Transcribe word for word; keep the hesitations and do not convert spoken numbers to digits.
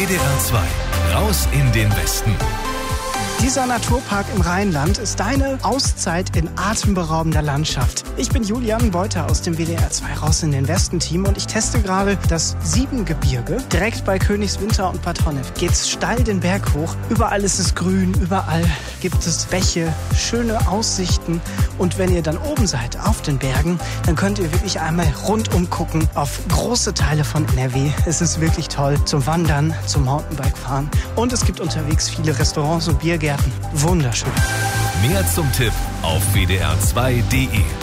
W D R zwei. Raus in den Westen. Dieser Naturpark im Rheinland ist deine Auszeit in atemberaubender Landschaft. Ich bin Julian Beuter aus dem W D R zwei Raus in den Westen Team und ich teste gerade das Siebengebirge. Direkt bei Königswinter und Bad Honnef geht's steil den Berg hoch. Überall ist es grün, überall gibt es Bäche, schöne Aussichten. Und wenn ihr dann oben seid auf den Bergen, dann könnt ihr wirklich einmal rundum gucken auf große Teile von N R W. Es ist wirklich toll zum Wandern, zum Mountainbike fahren. Und es gibt unterwegs viele Restaurants und Biergärten. Wunderschön. Mehr zum Tipp auf W D R zwei punkt de.